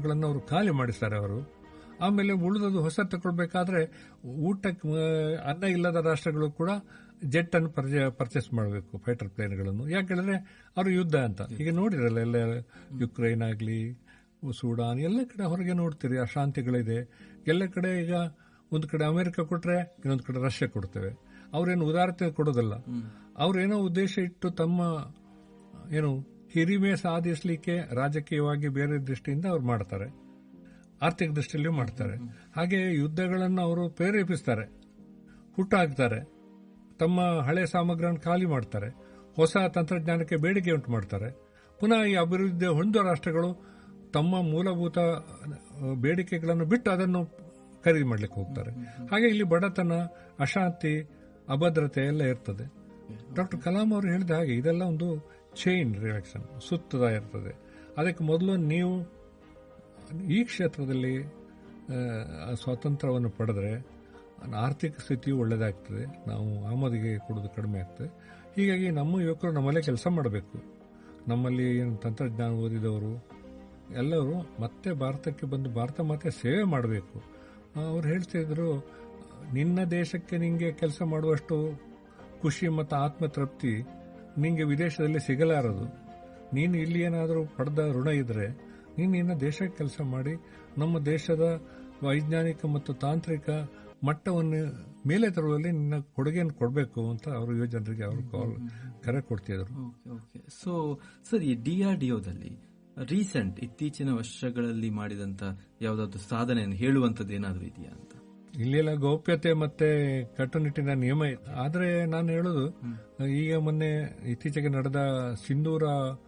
ಗೋದಾಮುಗಳನ್ನು ಅವರು ಖಾಲಿ ಮಾಡಿಸ್ತಾರೆ ಅವರು. ಆಮೇಲೆ ಉಳಿದದು ಹೊಸ ತಗೊಳ್ಬೇಕಾದ್ರೆ ಊಟಕ್ಕೆ ಅನ್ನ ಇಲ್ಲದ ರಾಷ್ಟ್ರಗಳು ಕೂಡ ಜೆಟ್ ಅನ್ನು ಪರ್ಚೇಸ್ ಮಾಡಬೇಕು, ಫೈಟರ್ ಪ್ಲೇನ್ಗಳನ್ನು. ಯಾಕೆಂದ್ರೆ ಅವರು ಯುದ್ಧ ಅಂತ. ಈಗ ನೋಡಿರಲ್ಲ, ಎಲ್ಲ ಯುಕ್ರೈನ್ ಆಗಲಿ, ಸೂಡಾನ್, ಎಲ್ಲ ಕಡೆ ಹೊರಗೆ ನೋಡ್ತೀರಿ ಅಶಾಂತಿಗಳಿದೆ. ಎಲ್ಲ ಕಡೆ ಈಗ ಒಂದು ಕಡೆ ಅಮೆರಿಕ ಕೊಟ್ರೆ ಇನ್ನೊಂದು ಕಡೆ ರಷ್ಯಾ ಕೊಡ್ತೇವೆ. ಅವ್ರೇನು ಉದಾರತೆ ಕೊಡೋದಲ್ಲ, ಅವ್ರೇನೋ ಉದ್ದೇಶ ಇಟ್ಟು ತಮ್ಮ ಹಿರಿಮೆ ಸಾಧಿಸಲಿಕ್ಕೆ ರಾಜಕೀಯವಾಗಿ ಬೇರೆ ದೃಷ್ಟಿಯಿಂದ ಅವ್ರು ಮಾಡ್ತಾರೆ, ಆರ್ಥಿಕ ದೃಷ್ಟಿಯಲ್ಲೂ ಮಾಡ್ತಾರೆ. ಹಾಗೆ ಯುದ್ಧಗಳನ್ನು ಅವರು ಪ್ರೇರೇಪಿಸ್ತಾರೆ, ಹುಟ್ಟಾಕ್ತಾರೆ, ತಮ್ಮ ಹಳೆ ಸಾಮಗ್ರಿಯನ್ನು ಖಾಲಿ ಮಾಡ್ತಾರೆ, ಹೊಸ ತಂತ್ರಜ್ಞಾನಕ್ಕೆ ಬೇಡಿಕೆ ಉಂಟು ಮಾಡ್ತಾರೆ. ಪುನಃ ಈ ಅಭಿವೃದ್ಧಿ ಹೊಂದುವ ರಾಷ್ಟ್ರಗಳು ತಮ್ಮ ಮೂಲಭೂತ ಬೇಡಿಕೆಗಳನ್ನು ಬಿಟ್ಟು ಅದನ್ನು ಖರೀದಿ ಮಾಡಲಿಕ್ಕೆ ಹೋಗ್ತಾರೆ. ಹಾಗೆ ಇಲ್ಲಿ ಬಡತನ, ಅಶಾಂತಿ, ಅಭದ್ರತೆ ಎಲ್ಲ ಇರ್ತದೆ. ಡಾಕ್ಟರ್ ಕಲಾಂ ಅವರು ಹೇಳಿದ ಹಾಗೆ ಇದೆಲ್ಲ ಒಂದು ಚೈನ್ ರಿಯಾಕ್ಷನ್, ಸುತ್ತದ ಇರ್ತದೆ. ಅದಕ್ಕೆ ಮೊದಲು ನೀವು ಈ ಕ್ಷೇತ್ರದಲ್ಲಿ ಸ್ವಾತಂತ್ರ್ಯವನ್ನು ಪಡೆದ್ರೆ ಆರ್ಥಿಕ ಸ್ಥಿತಿಯು ಒಳ್ಳೆಯದಾಗ್ತದೆ, ನಾವು ಆಮದಿಗೆ ಕೊಡೋದು ಕಡಿಮೆ ಆಗ್ತದೆ. ಹೀಗಾಗಿ ನಮ್ಮ ಯುವಕರು ನಮ್ಮಲ್ಲೇ ಕೆಲಸ ಮಾಡಬೇಕು. ನಮ್ಮಲ್ಲಿ ಏನು ತಂತ್ರಜ್ಞಾನ ಓದಿದವರು ಎಲ್ಲರೂ ಮತ್ತೆ ಭಾರತಕ್ಕೆ ಬಂದು ಭಾರತ ಮತ್ತೆ ಸೇವೆ ಮಾಡಬೇಕು. ಅವ್ರು ಹೇಳ್ತಿದ್ರು, ನಿನ್ನ ದೇಶಕ್ಕೆ ನಿಂಗೆ ಕೆಲಸ ಮಾಡುವಷ್ಟು ಖುಷಿ ಮತ್ತು ಆತ್ಮತೃಪ್ತಿ ನಿಂಗೆ ವಿದೇಶದಲ್ಲಿ ಸಿಗಲಾರದು. ನೀನು ಇಲ್ಲಿ ಏನಾದರೂ ಪಡೆದ ಋಣ ಇದ್ರೆ ನೀನು ನಿನ್ನ ದೇಶಕ್ಕೆ ಕೆಲಸ ಮಾಡಿ ನಮ್ಮ ದೇಶದ ವೈಜ್ಞಾನಿಕ ಮತ್ತು ತಾಂತ್ರಿಕ ಮಟ್ಟವನ್ನು ಮೇಲೆ ತರುವಲ್ಲಿ ನಿನ್ನ ಕೊಡುಗೆಯನ್ನು ಕೊಡಬೇಕು ಅಂತ ಅವರು ಯುವಜನರಿಗೆ ಅವರು ಕರೆ ಕೊಡ್ತಿದ್ರು. ಸೊ ಸರ್, ಈ DRDOದಲ್ಲಿ ರೀಸೆಂಟ್ ಇತ್ತೀಚಿನ ವರ್ಷಗಳಲ್ಲಿ ಮಾಡಿದಂತ ಯಾವುದಾದ್ರು ಸಾಧನೆಯನ್ನು ಹೇಳುವಂತದ್ದು ಏನಾದರೂ ಇದೆಯಾ ಅಂತ? ಇಲ್ಲೆಲ್ಲ ಗೌಪ್ಯತೆ ಮತ್ತೆ ಕಟ್ಟುನಿಟ್ಟಿನ ನಿಯಮ ಇದೆ. ಆದ್ರೆ ನಾನು ಹೇಳೋದು, ಈಗ ಮೊನ್ನೆ ಇತ್ತೀಚೆಗೆ ನಡೆದ ಸಿಂಧೂರ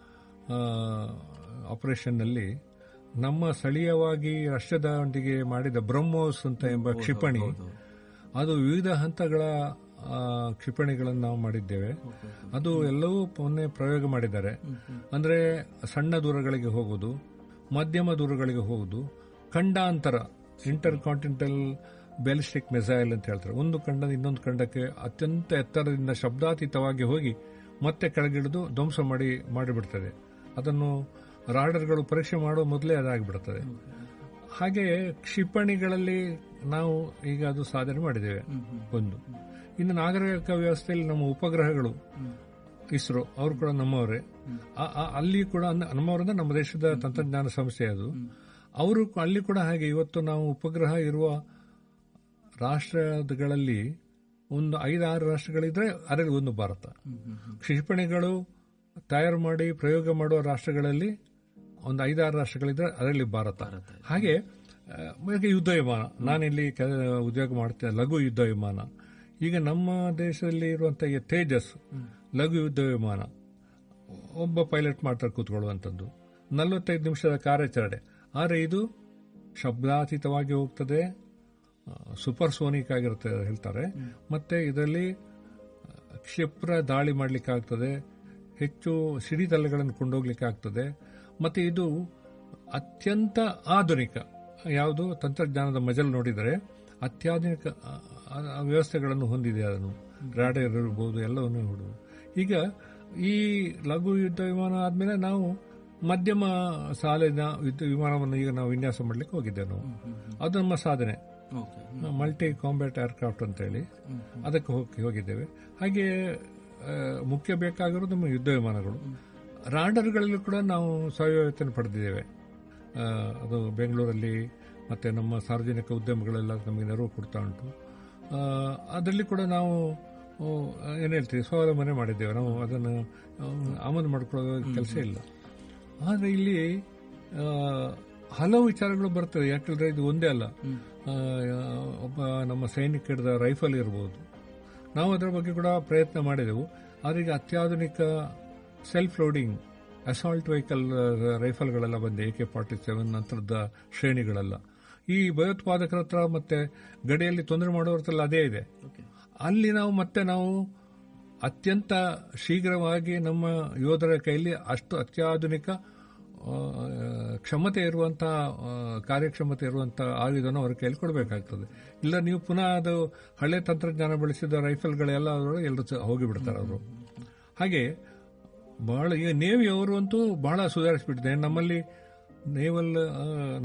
ಆಪರೇಷನ್ ನಲ್ಲಿ ನಮ್ಮ ಸ್ಥಳೀಯವಾಗಿ ರಷ್ಯಾದೊಂದಿಗೆ ಮಾಡಿದ ಬ್ರಹ್ಮೋಸ್ ಅಂತ ಎಂಬ ಕ್ಷಿಪಣಿ, ಅದು ವಿವಿಧ ಹಂತಗಳ ಕ್ಷಿಪಣಿಗಳನ್ನು ನಾವು ಮಾಡಿದ್ದೇವೆ. ಅದು ಎಲ್ಲವೂ ಮೊನ್ನೆ ಪ್ರಯೋಗ ಮಾಡಿದ್ದಾರೆ. ಅಂದ್ರೆ ಸಣ್ಣ ದೂರಗಳಿಗೆ ಹೋಗುವುದು, ಮಧ್ಯಮ ದೂರಗಳಿಗೆ ಹೋಗುವುದು, ಖಂಡಾಂತರ ಇಂಟರ್ ಕಾಂಟಿನೆಂಟಲ್ ಬ್ಯಾಲಿಸ್ಟಿಕ್ ಮಿಸೈಲ್ ಅಂತ ಹೇಳ್ತಾರೆ. ಒಂದು ಖಂಡದ ಇನ್ನೊಂದು ಖಂಡಕ್ಕೆ ಅತ್ಯಂತ ಎತ್ತರದಿಂದ ಶಬ್ದಾತೀತವಾಗಿ ಹೋಗಿ ಮತ್ತೆ ಕೆಳಗಿಳಿದು ಧ್ವಂಸ ಮಾಡಿಬಿಡ್ತದೆ. ಅದನ್ನು ರಾಡರ್ಗಳು ಪರೀಕ್ಷೆ ಮಾಡುವ ಮೊದಲೇ ಅದಾಗಿಬಿಡ್ತದೆ. ಹಾಗೆ ಕ್ಷಿಪಣಿಗಳಲ್ಲಿ ನಾವು ಈಗ ಅದು ಸಾಧನೆ ಮಾಡಿದ್ದೇವೆ ಒಂದು. ಇನ್ನು ನಾಗರಿಕ ವ್ಯವಸ್ಥೆಯಲ್ಲಿ ನಮ್ಮ ಉಪಗ್ರಹಗಳು, ಇಸ್ರೋ ಅವರು ಕೂಡ ನಮ್ಮವರೇ. ಅಲ್ಲಿ ಕೂಡ ನಮ್ಮವರಿಂದ ನಮ್ಮ ದೇಶದ ತಂತ್ರಜ್ಞಾನ ಸಂಸ್ಥೆ ಅದು. ಅವರು ಅಲ್ಲಿ ಕೂಡ ಹಾಗೆ ಇವತ್ತು ನಾವು ಉಪಗ್ರಹ ಇರುವ ರಾಷ್ಟ್ರಗಳಲ್ಲಿ ಒಂದು 5-6 ರಾಷ್ಟ್ರಗಳಿದ್ರೆ ಅದರಲ್ಲಿ ಒಂದು ಭಾರತ. ಕ್ಷಿಪಣಿಗಳು ತಯಾರು ಮಾಡಿ ಪ್ರಯೋಗ ಮಾಡುವ ರಾಷ್ಟ್ರಗಳಲ್ಲಿ ಒಂದು 5-6 ರಾಷ್ಟ್ರಗಳಿದ್ರೆ ಅದರಲ್ಲಿ ಭಾರತ. ಹಾಗೆ ಯುದ್ಧ ವಿಮಾನ, ನಾನಿಲ್ಲಿ ಉದ್ಯೋಗ ಮಾಡ್ತೇನೆ, ಲಘು ಯುದ್ಧ ವಿಮಾನ. ಈಗ ನಮ್ಮ ದೇಶದಲ್ಲಿ ಇರುವಂತಹ ತೇಜಸ್ ಲಘು ಯುದ್ಧ ವಿಮಾನ, ಒಬ್ಬ ಪೈಲಟ್ ಮಾತ್ರ ಕೂತ್ಕೊಳ್ಳುವಂಥದ್ದು, 45 ನಿಮಿಷದ ಕಾರ್ಯಾಚರಣೆ. ಆದರೆ ಇದು ಶಬ್ದಾತೀತವಾಗಿ ಹೋಗ್ತದೆ, ಸೂಪರ್ ಸೋನಿಕ್ ಆಗಿರುತ್ತೆ ಹೇಳ್ತಾರೆ. ಮತ್ತೆ ಇದರಲ್ಲಿ ಕ್ಷಿಪ್ರ ದಾಳಿ ಮಾಡಲಿಕ್ಕೆ ಆಗ್ತದೆ, ಹೆಚ್ಚು ಸಿಡಿತಲೆಗಳನ್ನು ಕೊಂಡೋಗ್ಲಿಕ್ಕೆ ಆಗ್ತದೆ. ಮತ್ತೆ ಇದು ಅತ್ಯಂತ ಆಧುನಿಕ, ಯಾವುದು ತಂತ್ರಜ್ಞಾನದ ಮಜಲು ನೋಡಿದರೆ ಅತ್ಯಾಧುನಿಕ ವ್ಯವಸ್ಥೆಗಳನ್ನು ಹೊಂದಿದೆ. ಅದನ್ನು ರಾಡರ್ ಇರಬಹುದು, ಎಲ್ಲವನ್ನು ನೋಡುವುದು. ಈಗ ಈ ಲಘು ಯುದ್ಧ ವಿಮಾನ ಆದ್ಮೇಲೆ ನಾವು ಮಧ್ಯಮ ಸಾಲಿನ ಯುದ್ಧ ವಿಮಾನವನ್ನು ಈಗ ನಾವು ವಿನ್ಯಾಸ ಮಾಡಲಿಕ್ಕೆ ಹೋಗಿದ್ದೇವೆ ನಾವು. ಅದು ನಮ್ಮ ಸಾಧನೆ, ಮಲ್ಟಿ ಕಾಂಬ್ಯಾಟ್ ಏರ್ಕ್ರಾಫ್ಟ್ ಅಂತ ಹೇಳಿ ಅದಕ್ಕೆ ಹೋಗಿದ್ದೇವೆ. ಹಾಗೆ ಮುಖ್ಯ ಬೇಕಾಗಿರೋದು ನಮ್ಮ ಯುದ್ಧ ವಿಮಾನಗಳು. ರಾಡರ್ಗಳಲ್ಲೂ ಕೂಡ ನಾವು ಸ್ವಾಯತ್ತನ್ನು ಪಡೆದಿದ್ದೇವೆ. ಅದು ಬೆಂಗಳೂರಲ್ಲಿ ಮತ್ತೆ ನಮ್ಮ ಸಾರ್ವಜನಿಕ ಉದ್ಯಮಗಳೆಲ್ಲ ನಮಗೆ ನೆರವು ಕೊಡ್ತಾ ಉಂಟು. ಅದರಲ್ಲಿ ಕೂಡ ನಾವು ಏನು ಹೇಳ್ತೀವಿ, ಸ್ವಾವಲಂಬನೆ ಮಾಡಿದ್ದೇವೆ. ನಾವು ಅದನ್ನು ಆಮದು ಮಾಡಿಕೊಳ್ಳೋ ಕೆಲಸ ಇಲ್ಲ. ಆದರೆ ಇಲ್ಲಿ ಹಲವು ವಿಚಾರಗಳು ಬರ್ತವೆ. ಯಾಕಂದ್ರೆ ಇದು ಒಂದೇ ಅಲ್ಲ, ಒಬ್ಬ ನಮ್ಮ ಸೈನಿಕ ಹಿಡಿದ ರೈಫಲ್ ಇರಬಹುದು, ನಾವು ಅದರ ಬಗ್ಗೆ ಕೂಡ ಪ್ರಯತ್ನ ಮಾಡಿದೆವು. ಆದರೆ ಈಗ ಅತ್ಯಾಧುನಿಕ ಸೆಲ್ಫ್ ಲೋಡಿಂಗ್ ಅಸಾಲ್ಟ್ ವೆಹಿಕಲ್ ರೈಫಲ್ಗಳೆಲ್ಲ ಬಂದೆ, AK-47 ನಂತರದ ಶ್ರೇಣಿಗಳೆಲ್ಲ. ಈ ಭಯೋತ್ಪಾದಕರ ಹತ್ರ ಮತ್ತೆ ಗಡಿಯಲ್ಲಿ ತೊಂದರೆ ಮಾಡೋರ ಹತ್ರ ಅದೇ ಇದೆ. ಅಲ್ಲಿ ನಾವು ಅತ್ಯಂತ ಶೀಘ್ರವಾಗಿ ನಮ್ಮ ಯೋಧರ ಕೈಯಲ್ಲಿ ಅಷ್ಟು ಅತ್ಯಾಧುನಿಕ ಕ್ಷಮತೆ ಇರುವಂತಹ ಕಾರ್ಯಕ್ಷಮತೆ ಇರುವಂತಹ ಆಯುಧನ ಅವರ ಕೈಯಲ್ಲಿ ಕೊಡಬೇಕಾಗ್ತದೆ. ಇಲ್ಲ ನೀವು ಪುನಃ ಅದು ಹಳೆ ತಂತ್ರಜ್ಞಾನ ಬಳಸಿದ ರೈಫಲ್ಗಳೆಲ್ಲ ಎಲ್ಲರೂ ಹೋಗಿಬಿಡ್ತಾರೆ ಅವರು. ಹಾಗೆ ಬಹಳ ಈಗ ನೇವಿ ಅವರು ಅಂತೂ ಬಹಳ ಸುಧಾರಿಸಿಬಿಟ್ಟಿದೆ. ನಮ್ಮಲ್ಲಿ ನೇವಲ್